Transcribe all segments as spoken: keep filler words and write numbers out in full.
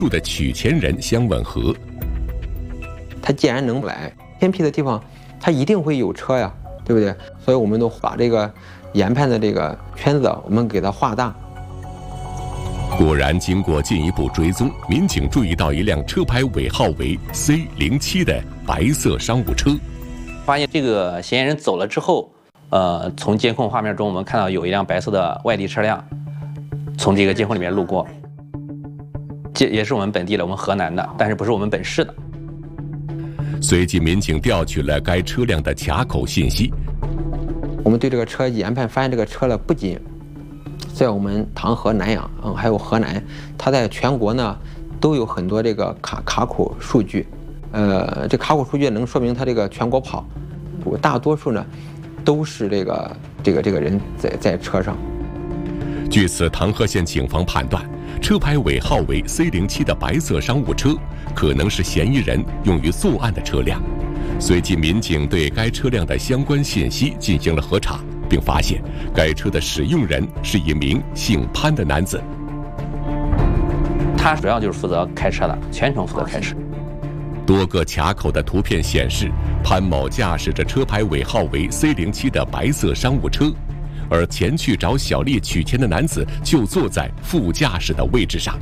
住的取钱人相吻合。 他既然能来偏僻的地方，他一定会有车呀，对不对？所以我们都把这个研判的这个圈子，我们给它画大。 果然，经过进一步追踪，民警注意到一辆车牌尾号为 C 零七 的白色商务车。 发现这个嫌疑人走了之后，呃，从监控画面中我们看到有一辆白色的外地车辆从这个监控里面路过，这也是我们本地的，我们河南的，但是不是我们本市的。 随即，民警调取了该车辆的卡口信息。 我们对这个车研判，发现这个车呢，不仅在我们唐河、南阳，嗯，还有河南，它在全国呢都有很多这个卡卡口数据。呃，这卡口数据能说明它这个全国跑，大多数呢都是这个这个这个人在在车上。 据此，唐河县警方判断，车牌尾号为 C 零七 的白色商务车可能是嫌疑人用于作案的车辆。随即，民警对该车辆的相关信息进行了核查，并发现该车的使用人是一名姓潘的男子。 他主要就是负责开车的，全程负责开车。 多个卡口的图片显示，潘某驾驶着车牌尾号为 C 零七 的白色商务车，而前去找小丽取钱的男子就坐在副驾驶的位置上。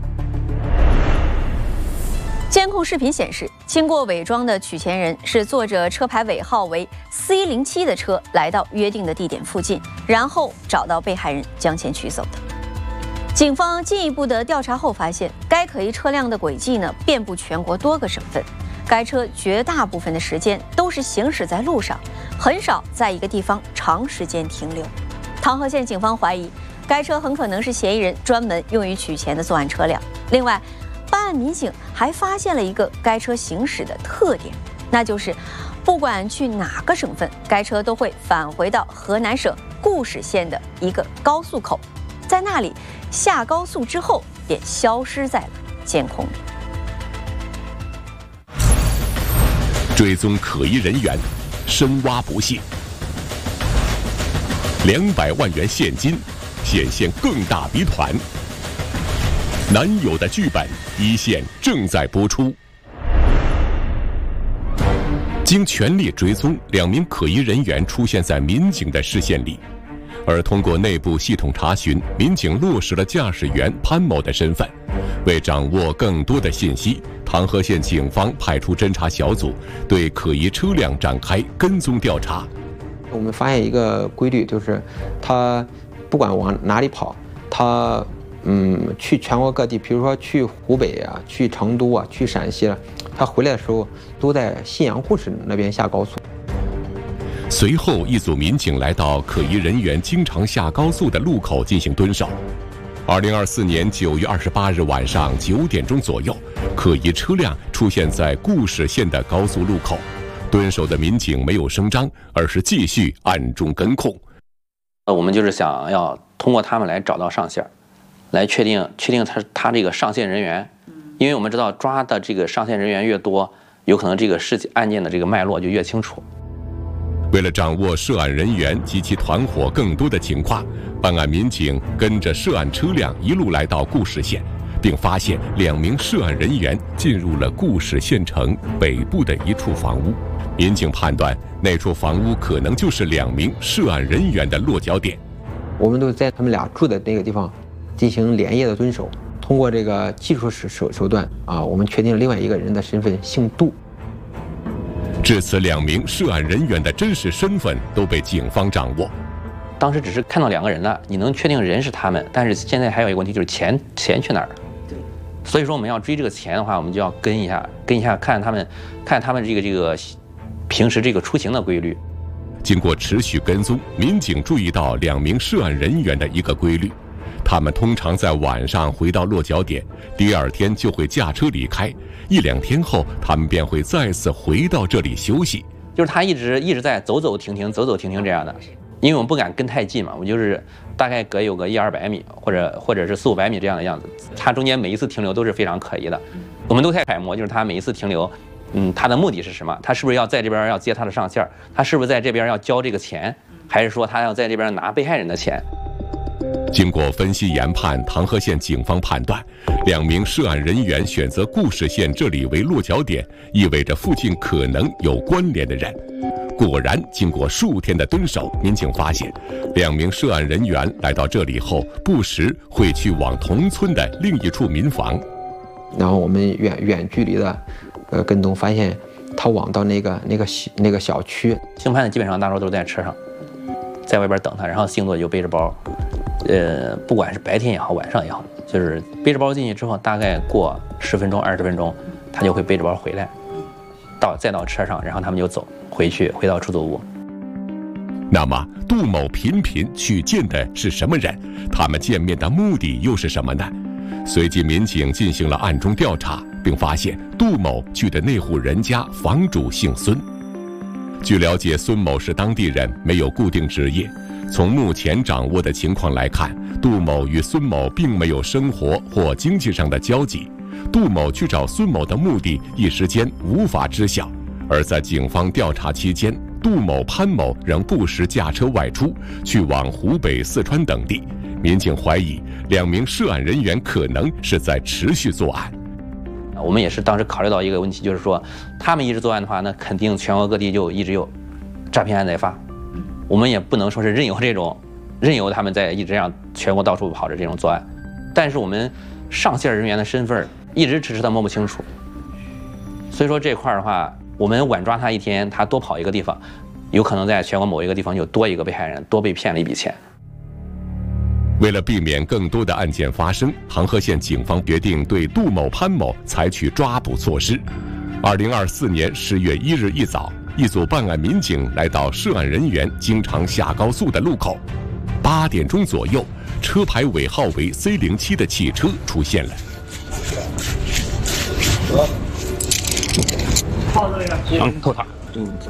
监控视频显示，经过伪装的取钱人是坐着车牌尾号为 C 零七 的车来到约定的地点附近，然后找到被害人将钱取走的。警方进一步的调查后发现，该可疑车辆的轨迹呢遍布全国多个省份，该车绝大部分的时间都是行驶在路上，很少在一个地方长时间停留。唐河县警方怀疑，该车很可能是嫌疑人专门用于取钱的作案车辆。另外，办案民警还发现了一个该车行驶的特点，那就是不管去哪个省份，该车都会返回到河南省固始县的一个高速口，在那里下高速之后便消失在了监控里。 追踪可疑人员，深挖不懈。两百万元现金，显现更大谜团。男友的剧本，一线正在播出。经全力追踪，两名可疑人员出现在民警的视线里。而通过内部系统查询，民警落实了驾驶员潘某的身份。为掌握更多的信息，唐河县警方派出侦查小组，对可疑车辆展开跟踪调查。 我们发现一个规律，就是他不管往哪里跑，他嗯去全国各地，比如说去湖北啊，去成都啊，去陕西了，他回来的时候都在信阳固始那边下高速。 随后，一组民警来到可疑人员经常下高速的路口进行蹲守。二零二四年九月二十八日晚上九点钟左右，可疑车辆出现在固始县的高速路口。蹲守的民警没有声张，而是继续暗中跟控。 呃，我们就是想要通过他们来找到上线，来确定确定他他这个上线人员，因为我们知道抓的这个上线人员越多，有可能这个事情案件的这个脉络就越清楚。 为了掌握涉案人员及其团伙更多的情况，办案民警跟着涉案车辆一路来到固始县，并发现两名涉案人员进入了固始县城北部的一处房屋。民警判断，那处房屋可能就是两名涉案人员的落脚点。 我们都在他们俩住的那个地方进行连夜的蹲守，通过这个技术手手手段啊，我们确定另外一个人的身份姓杜。 至此，两名涉案人员的真实身份都被警方掌握。 当时只是看到两个人了，你能确定人是他们，但是现在还有一个问题，就是钱钱去哪儿了？对，所以说我们要追这个钱的话，我们就要跟一下，跟一下看他们，看他们这个这个平时这个出行的规律。 经过持续跟踪，民警注意到两名涉案人员的一个规律。他们通常在晚上回到落脚点，第二天就会驾车离开，一两天后他们便会再次回到这里休息。 就是他一直一直在走走停停，走走停停这样的，因为我们不敢跟太近嘛，我们就是大概隔有个一二百米，或者或者是四五百米这样的样子。他中间每一次停留都是非常可疑的，我们都在揣摩，就是他每一次停留，嗯，他的目的是什么？他是不是要在这边要接他的上线？他是不是在这边要交这个钱？还是说他要在这边拿被害人的钱？ 经过分析研判，唐河县警方判断，两名涉案人员选择固始县这里为落脚点，意味着附近可能有关联的人。果然，经过数天的蹲守，民警发现，两名涉案人员来到这里后，不时会去往同村的另一处民房。 然后我们远远距离的，呃，跟踪发现，他往到那个那个小那个小区。 姓潘的基本上大多都是在车上，在外边等他，然后行走就背着包。呃，不管是白天也好，晚上也好，就是背着包进去之后，大概过十分钟、二十分钟，他就会背着包回来，到再到车上，然后他们就走回去，回到出租屋。 那么，杜某频频去见的是什么人？他们见面的目的又是什么呢？随即，民警进行了暗中调查，并发现杜某去的那户人家房主姓孙。据了解，孙某是当地人，没有固定职业。从目前掌握的情况来看，杜某与孙某并没有生活或经济上的交集。杜某去找孙某的目的，一时间无法知晓。而在警方调查期间，杜某、潘某仍不时驾车外出，去往湖北、四川等地。民警怀疑两名涉案人员可能是在持续作案。 我们也是当时考虑到一个问题，就是说，他们一直作案的话，那肯定全国各地就一直有诈骗案在发。我们也不能说是任由这种，任由他们在一直这样全国到处跑着这种作案，但是我们上线人员的身份一直迟迟的摸不清楚，所以说这块的话，我们晚抓他一天，他多跑一个地方，有可能在全国某一个地方就多一个被害人，多被骗了一笔钱。 为了避免更多的案件发生，唐河县警方决定对杜某、潘某采取抓捕措施。二零二四年十月一日一早，一组办案民警来到涉案人员经常下高速的路口。八点钟左右，车牌尾号为 C 零七 的汽车出现了。 嗯，扣他。 嗯嗯。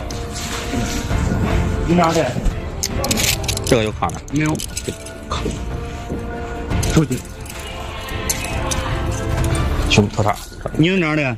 你哪的？ 这个有卡吗？ 没有。出去。 兄，扣他。 你是哪的？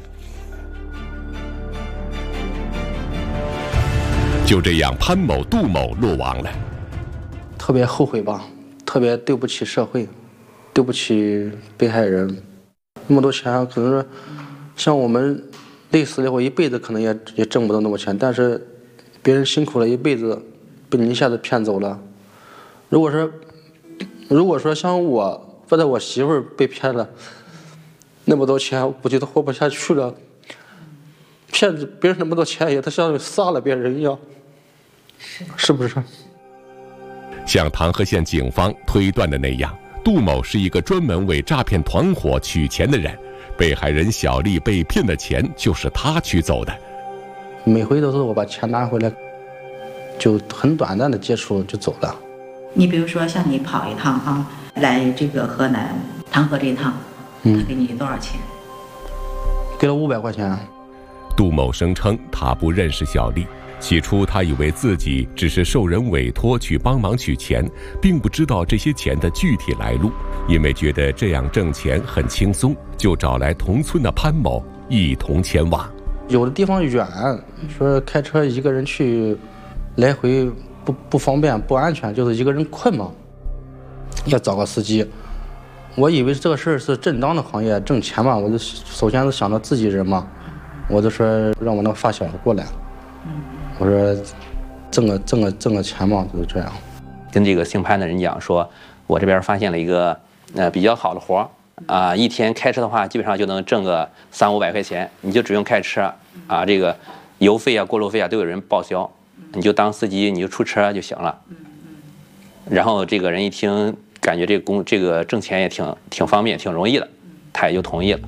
就这样，潘某、杜某落网了。 特别后悔吧，特别对不起社会，对不起被害人。那么多钱，可能说像我们累死了，我一辈子可能也也挣不到那么钱，但是别人辛苦了一辈子，被你一下子骗走了。如果说，如果说像我或者我媳妇儿被骗了那么多钱，我觉得活不下去了。骗别人那么多钱，也得像杀了别人一样，是不是？ 像唐河县警方推断的那样，杜某是一个专门为诈骗团伙取钱的人，被害人小丽被骗的钱就是他取走的。 每回都是我把钱拿回来，就很短暂的接触就走了。 你比如说像你跑一趟啊，来这个河南唐河这一趟，他给你多少钱？ 嗯、给了五百块钱。 杜某声称他不认识小丽，起初他以为自己只是受人委托去帮忙取钱，并不知道这些钱的具体来路。因为觉得这样挣钱很轻松，就找来同村的潘某一同前往。 有的地方远，说开车一个人去，来回不不方便不安全，就是一个人困嘛，要找个司机。我以为这个事儿是正当的行业，挣钱嘛，我就首先是想到自己人嘛。我就说让我那个发小过来，我说挣个挣个挣个钱嘛，就是这样。 跟这个姓潘的人讲说，我这边发现了一个呃比较好的活啊、呃，一天开车的话，基本上就能挣个三五百块钱，你就只用开车啊，这个油费啊、过路费啊都有人报销，你就当司机，你就出车就行了。然后这个人一听，感觉这个工这个挣钱也挺挺方便、挺容易的，他也就同意了。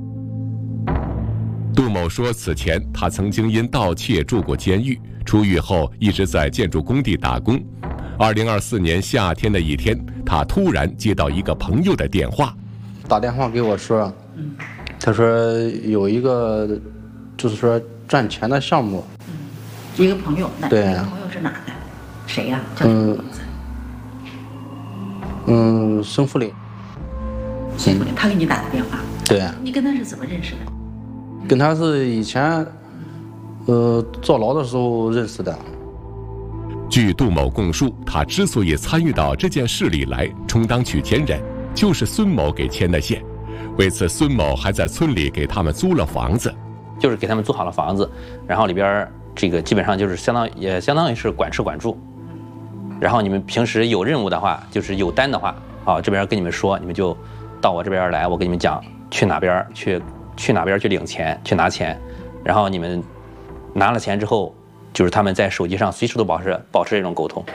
杜某说，此前他曾经因盗窃住过监狱，出狱后一直在建筑工地打工。二零二四年夏天的一天，他突然接到一个朋友的电话， 打电话给我说，他说有一个就是说赚钱的项目。 一个朋友，那对， 这个朋友是哪的？谁呀、啊？叫什么名字？ 嗯，申福林。 申福林，他给你打的电话。 对。 你跟他是怎么认识的？ 跟他是以前，呃，坐牢的时候认识的。 据杜某供述，他之所以参与到这件事里来，充当取钱人，就是孙某给牵的线。为此，孙某还在村里给他们租了房子， 就是给他们租好了房子，然后里边这个基本上就是相当也相当于是管吃管住。然后你们平时有任务的话，就是有单的话，啊，这边跟你们说，你们就到我这边来，我跟你们讲去哪边去去哪边去领钱，去拿钱，然后你们拿了钱之后，就是他们在手机上随时都保持保持这种沟通。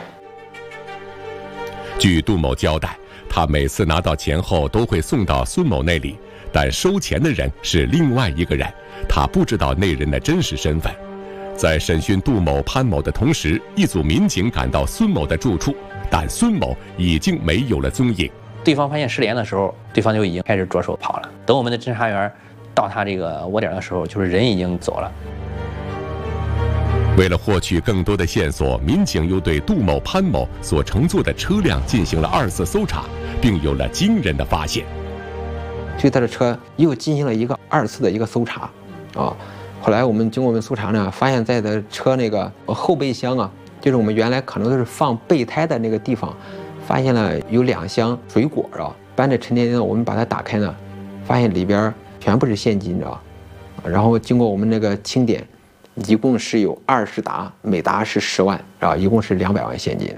据杜某交代，他每次拿到钱后都会送到孙某那里，但收钱的人是另外一个人，他不知道那人的真实身份。在审讯杜某、潘某的同时，一组民警赶到孙某的住处，但孙某已经没有了踪影。 对方发现失联的时候，对方就已经开始着手跑了。等我们的侦查员到他这个窝点的时候，就是人已经走了。 为了获取更多的线索，民警又对杜某、潘某所乘坐的车辆进行了二次搜查，并有了惊人的发现。 对他的车又进行了一个二次的一个搜查，啊。后来我们经过我们搜查呢，发现在的车那个后备箱啊，就是我们原来可能都是放备胎的那个地方，发现了有两箱水果啊，搬着沉甸甸的，我们把它打开呢，发现里边全部是现金，你知道，然后经过我们那个清点，一共是有二十沓，每沓是十万，啊，一共是两百万现金。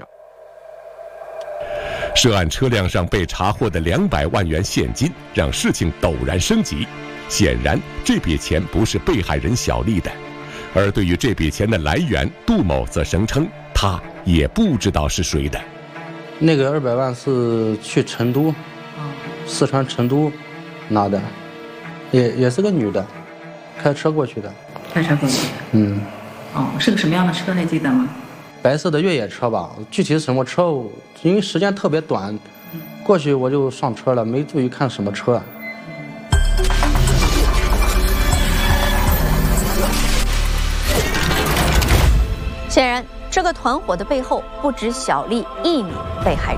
涉案车辆上被查获的两百万元现金，让事情陡然升级。显然，这笔钱不是被害人小丽的，而对于这笔钱的来源，杜某则声称他也不知道是谁的。 那个二百万是去成都，四川成都拿的，也也是个女的，开车过去的。 开车过去的。嗯。哦，是个什么样的车？你记得吗？ 白色的越野车吧，具体是什么车，因为时间特别短，过去我就上车了，没注意看什么车。 显然，这个团伙的背后不止小丽一名被害人。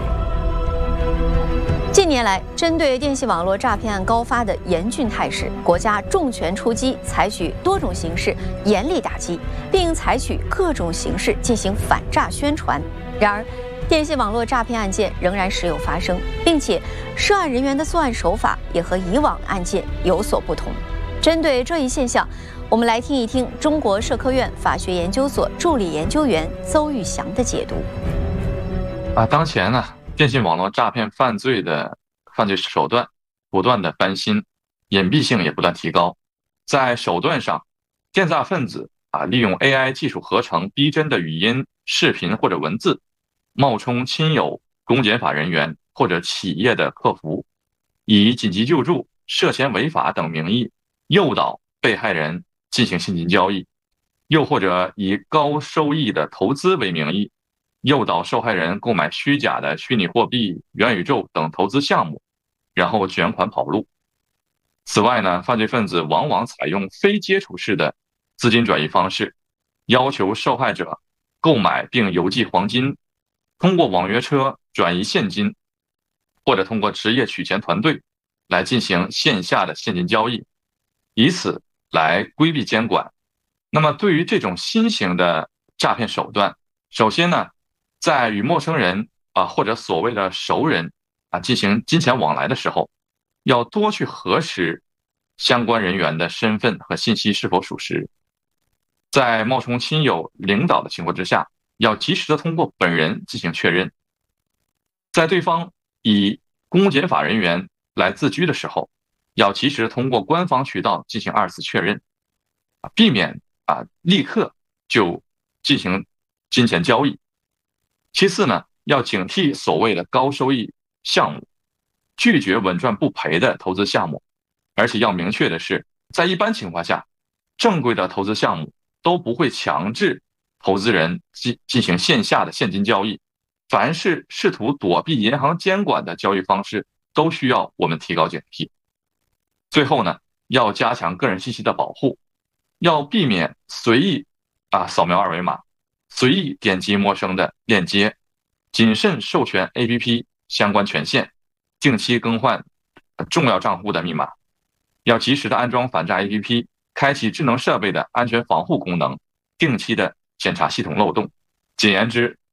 近年来，针对电信网络诈骗案高发的严峻态势，国家重拳出击，采取多种形式严厉打击，并采取各种形式进行反诈宣传。然而，电信网络诈骗案件仍然时有发生，并且涉案人员的作案手法也和以往案件有所不同。针对这一现象，我们来听一听中国社科院法学研究所助理研究员邹玉祥的解读。 啊，当前呢，电信网络诈骗犯罪的犯罪手段不断的翻新，隐蔽性也不断提高。在手段上，电诈分子啊，利用 A I 技术合成逼真的语音、视频或者文字，冒充亲友、公检法人员或者企业的客服，以紧急救助、涉嫌违法等名义诱导被害人进行现金交易，又或者以高收益的投资为名义，诱导受害人购买虚假的虚拟货币、元宇宙等投资项目，然后卷款跑路。此外呢，犯罪分子往往采用非接触式的资金转移方式，要求受害者购买并邮寄黄金，通过网约车转移现金，或者通过职业取钱团队来进行线下的现金交易，以此来规避监管。那么对于这种新型的诈骗手段，首先呢，在与陌生人啊或者所谓的熟人啊进行金钱往来的时候，要多去核实相关人员的身份和信息是否属实。在冒充亲友、领导的情况之下，要及时的通过本人进行确认。在对方以公检法人员来自居的时候，要及时通过官方渠道进行二次确认，避免啊立刻就进行金钱交易。其次呢，要警惕所谓的高收益项目，拒绝稳赚不赔的投资项目。而且要明确的是，在一般情况下，正规的投资项目都不会强制投资人进进行线下的现金交易。凡是试图躲避银行监管的交易方式，都需要我们提高警惕。最后呢，要加强个人信息的保护，要避免随意啊扫描二维码，随意点击陌生的链接，谨慎授权 A P P 相关权限，定期更换重要账户的密码，要及时的安装反诈 A P P， 开启智能设备的安全防护功能，定期的检查系统漏洞。简言之，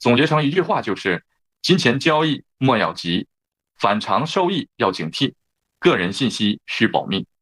总结成一句话就是：金钱交易莫要急，反常收益要警惕，个人信息需保密。